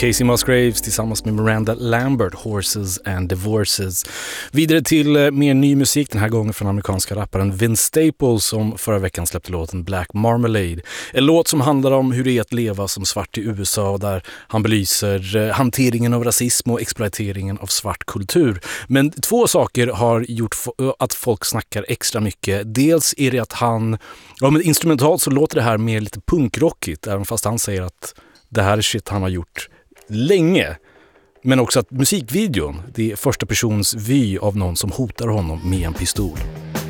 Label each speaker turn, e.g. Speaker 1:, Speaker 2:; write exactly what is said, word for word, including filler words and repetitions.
Speaker 1: Casey Musgraves tillsammans med Miranda Lambert, Horses and Divorces. Vidare till eh, mer ny musik, den här gången från amerikanska rapparen Vince Staples som förra veckan släppte låten Black Marmalade. En låt som handlar om hur det är att leva som svart i U S A, där han belyser eh, hanteringen av rasism och exploateringen av svart kultur. Men två saker har gjort f- att folk snackar extra mycket. Dels är det att han, ja, men instrumentalt så låter det här mer lite punkrockigt, även fast han säger att det här är shit han har gjort länge. Men också att musikvideon, det är första persons vy av någon som hotar honom med en pistol.